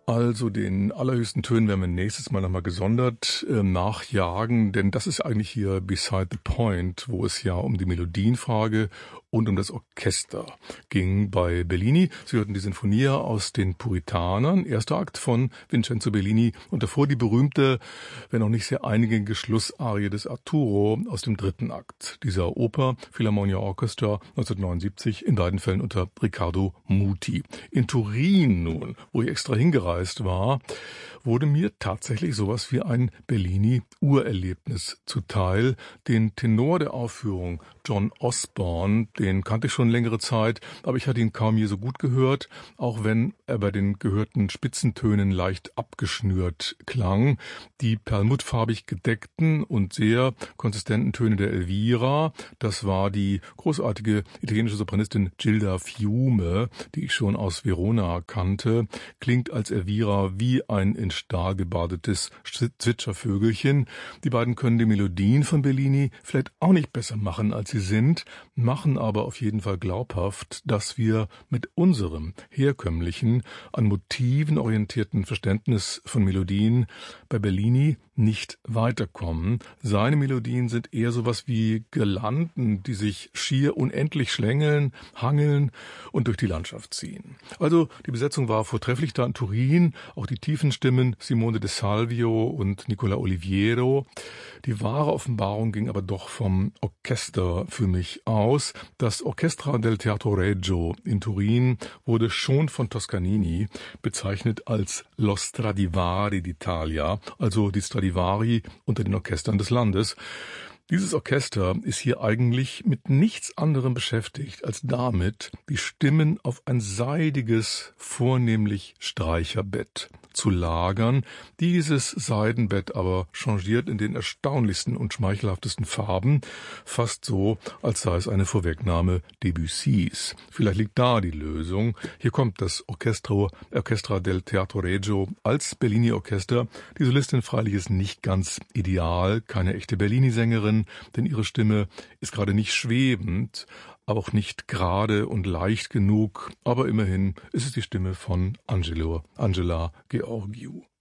Also den allerhöchsten Tönen werden wir nächstes Mal nochmal gesondert nachjagen, denn das ist eigentlich hier Beside the Point, wo es ja um die Melodienfrage und um das Orchester ging bei Bellini. Sie hörten die Sinfonia aus den Puritanern, erster Akt von Vincenzo Bellini und davor die berühmte, wenn auch nicht sehr einigige Schlussarie des Arturo aus dem dritten Akt dieser Oper Philharmonia Orchestra 1979, in beiden Fällen unter Riccardo Muti. In Turin nun, wo ich extra hingereist war, wurde mir tatsächlich sowas wie ein Bellini-Urerlebnis zuteil. Den Tenor der Aufführung, John Osborne, den kannte ich schon längere Zeit, aber ich hatte ihn kaum je so gut gehört, auch wenn er bei den gehörten Spitzentönen leicht abgeschnürt klang. Die perlmuttfarbig gedeckten und sehr konsistenten Töne der Elvira, das war die großartige italienische Sopranistin Gilda Fiume, die ich schon aus Verona kannte, klingt als Elvira wie ein in Stahl gebadetes Zwitschervögelchen. Die beiden können die Melodien von Bellini vielleicht auch nicht besser machen, als sie sind, machen aber auf jeden Fall glaubhaft, dass wir mit unserem herkömmlichen, an Motiven orientierten Verständnis von Melodien bei Bellini nicht weiterkommen. Seine Melodien sind eher sowas wie Girlanden, die sich schier unendlich schlängeln, hangeln und durch die Landschaft ziehen. Also die Besetzung war vortrefflich da in Turin, auch die tiefen Stimmen Simone de Salvio und Nicola Oliviero. Die wahre Offenbarung ging aber doch vom Orchester für mich aus. Das Orchestra del Teatro Regio in Turin wurde schon von Toscanini bezeichnet als Lo Stradivari d'Italia, also die Stradivari unter den Orchestern des Landes. Dieses Orchester ist hier eigentlich mit nichts anderem beschäftigt, als damit, die Stimmen auf ein seidiges, vornehmlich Streicherbett zu lagern. Dieses Seidenbett aber changiert in den erstaunlichsten und schmeichelhaftesten Farben, fast so, als sei es eine Vorwegnahme Debussys. Vielleicht liegt da die Lösung. Hier kommt das Orchestra del Teatro Regio als Bellini-Orchester. Die Solistin freilich ist nicht ganz ideal, keine echte Bellini-Sängerin, denn ihre Stimme ist gerade nicht schwebend, aber auch nicht gerade und leicht genug. Aber immerhin ist es die Stimme von Angela Gheorghiu.